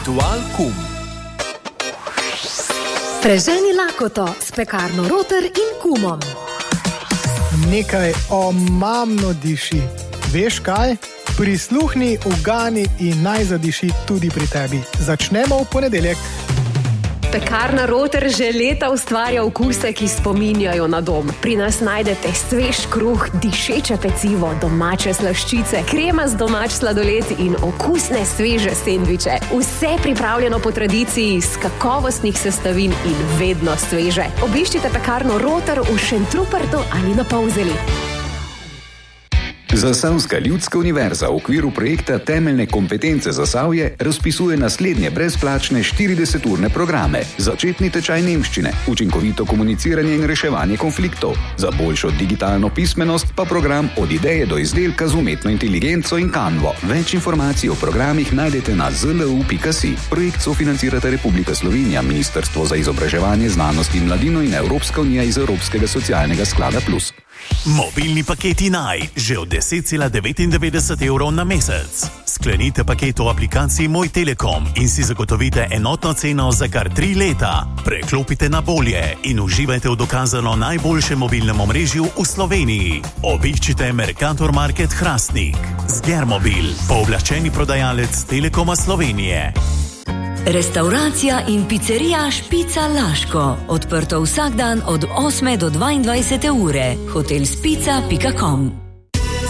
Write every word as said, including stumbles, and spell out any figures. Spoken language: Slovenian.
Dualkum. Preženi lakoto s pekarno Roter in kumom. Nekaj omamno diši. Veš kaj? Prisluhni, ugani in naj zadiši tudi pri tebi. Začnemo v ponedeljek. Pekarna Roter že leta ustvarja okuse, ki spominjajo na dom. Pri nas najdete svež kruh, dišeče pecivo, domače slaščice, krema z domač sladoled in okusne sveže sendviče. Vse pripravljeno po tradiciji iz kakovostnih sestavin in vedno sveže. Obiščite pekarno Roter v Šentrupertu ali na Polzeli. Zasavska ljudska univerza v okviru projekta Temeljne kompetence Zasavje razpisuje naslednje brezplačne štirideseturne programe. Začetni tečaj nemščine, učinkovito komuniciranje in reševanje konfliktov. Za boljšo digitalno pismenost pa program Od ideje do izdelka z umetno inteligenco in Canvo. Več informacij o programih najdete na zl u pika si. Projekt sofinancirata Republika Slovenija, Ministrstvo za izobraževanje, znanost in mladino in Evropska unija iz Evropskega socialnega sklada plus. Mobilni paketi Naj, že od deset cela devetindevetdeset evrov na mesec. Sklenite paket v aplikaciji Moj Telekom in si zagotovite enotno ceno za kar tri leta. Preklopite na bolje in uživajte v dokazano najboljšem mobilnem omrežju v Sloveniji. Obiščite Mercator Market Hrastnik. Zgermobil, pooblaščeni prodajalec Telekoma Slovenije. Restauracija in pizzerija Špica Laško. Odprto vsak dan od osme do dvaindvajsete ure. hotel spica pika com